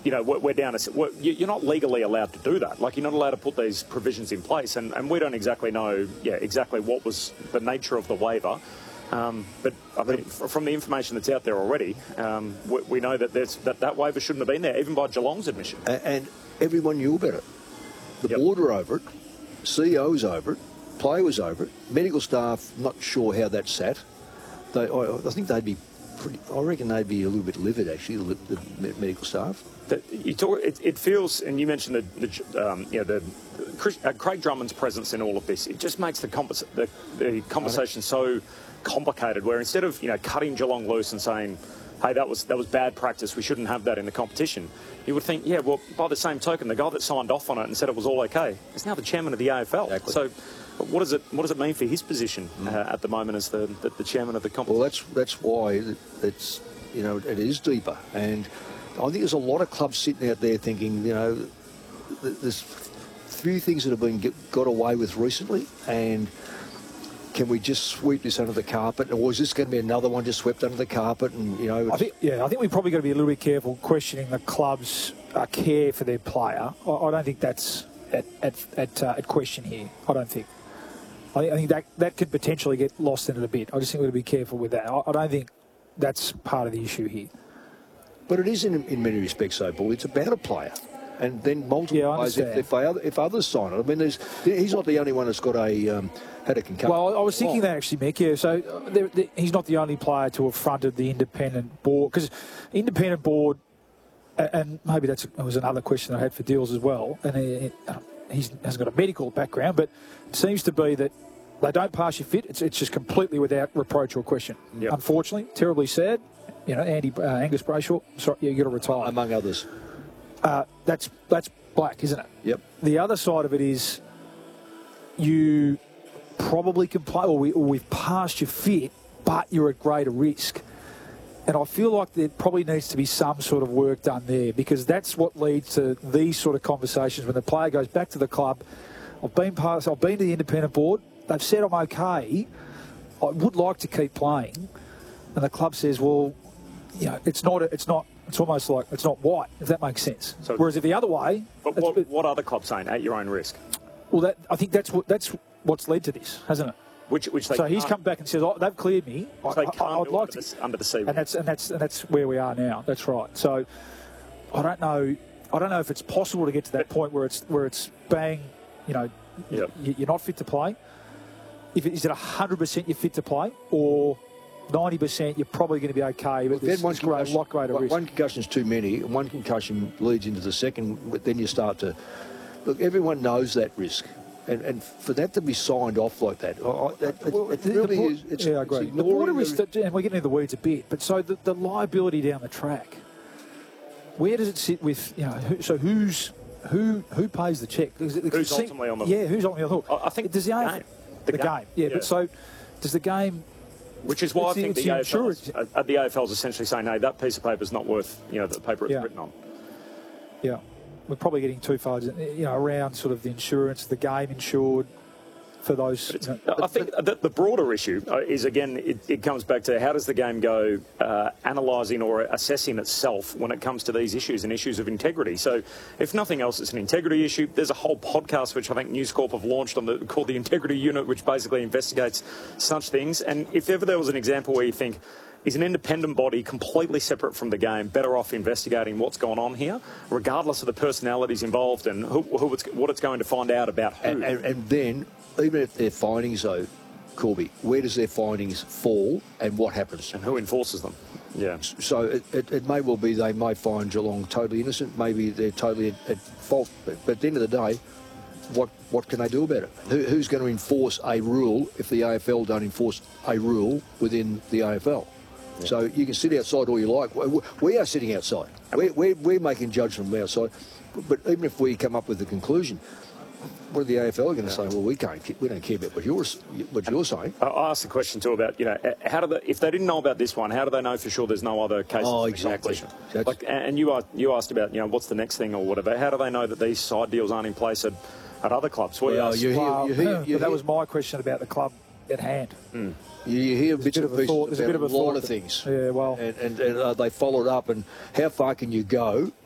we're down to... You're not legally allowed to do that. Like, you're not allowed to put these provisions in place, and we don't exactly know, exactly what was the nature of the waiver. But I mean, from the information that's out there already, we know that that waiver shouldn't have been there, even by Geelong's admission. And everyone knew about it. The board were over it, CEO was over it, player was over it, medical staff, not sure how that sat. I think they'd be I reckon they'd be a little bit livid, actually, the medical staff. It feels, and you mentioned Craig Drummond's presence in all of this. It just makes the conversation so complicated. Where instead of cutting Geelong loose and saying, "Hey, that was bad practice. We shouldn't have that in the competition," you would think, well, by the same token, the guy that signed off on it and said it was all okay is now the chairman of the AFL. Exactly. So, what does it mean for his position at the moment as the chairman of the competition? Well, that's why it's it is deeper, and I think there's a lot of clubs sitting out there thinking there's few things that have been got away with recently, and can we just sweep this under the carpet, or is this going to be another one just swept under the carpet? And I think we've probably got to be a little bit careful questioning the club's care for their player. I don't think that's at question here. I don't think. I think that could potentially get lost in it a bit. I just think we've got to be careful with that. I don't think that's part of the issue here. But it is in many respects so, Paul. It's about a player. And then multiple players, if others sign it. I mean, he's not the only one that's got had a concussion. Well, I was thinking that actually, Mick. Yeah, so he's not the only player to have fronted the independent board, because independent board, and maybe that was another question I had for Dills as well. And he hasn't got a medical background, but it seems to be that they don't pass your fit. It's just completely without reproach or question. Yep. Unfortunately, terribly sad. Angus Brayshaw, sorry, you got to retire. Among others. That's black, isn't it? Yep. The other side of it is you probably can play, or we've passed your fit, but you're at greater risk. And I feel like there probably needs to be some sort of work done there, because that's what leads to these sort of conversations when the player goes back to the club. I've been to the independent board. They've said I'm okay. I would like to keep playing, and the club says, well, it's almost like it's not white, if that makes sense. So, whereas if the other way... But what are the clubs saying? At your own risk? Well, I think that's what's led to this, hasn't it? Which so he's come back and says, they've cleared me. I'd like to... Under the sea. And that's where we are now. That's right. So I don't know if it's possible to get to that point where it's bang, you're not fit to play. Is it 100% you're fit to play, or 90% you're probably going to be okay, but there's a lot greater risk. One concussion is too many, and one concussion leads into the second, but then you start to... Look, everyone knows that risk. And for that to be signed off like that, it really is... I agree. The border risk, and we're getting into the weeds a bit, but so the liability down the track, where does it sit with, who pays the check? Who's ultimately on the hook? Yeah, who's ultimately on the hook? I think does the game. The game. Yeah, but so does the game... Which is why I think the AFL is essentially saying, no, that piece of paper is not worth, the paper it's written on. Yeah. We're probably getting too far, around sort of the insurance, the game insured for those. I think the broader issue is, again, it comes back to how does the game go analysing or assessing itself when it comes to these issues and issues of integrity. So if nothing else, it's an integrity issue. There's a whole podcast which I think News Corp have launched called the Integrity Unit, which basically investigates such things. And if ever there was an example where you think, is an independent body completely separate from the game better off investigating what's going on here, regardless of the personalities involved and what it's going to find out about who? And then, even if their findings, though, Corby, where does their findings fall and what happens? And who enforces them? Yeah. So it may well be they may find Geelong totally innocent, maybe they're totally at fault, but at the end of the day, what can they do about it? Who's going to enforce a rule if the AFL don't enforce a rule within the AFL? Yeah. So you can sit outside all you like. We are sitting outside. We're making judgment from outside. But even if we come up with a conclusion, what are the AFL going to say? Well, we don't care about what you're saying. I asked the question too about if they didn't know about this one, how do they know for sure there's no other cases? Oh, exactly. And you asked about what's the next thing or whatever. How do they know that these side deals aren't in place at other clubs? That was my question about the club at hand. Mm. You hear bits and pieces about a lot of things. Yeah, well. And they follow it up. And how far can you go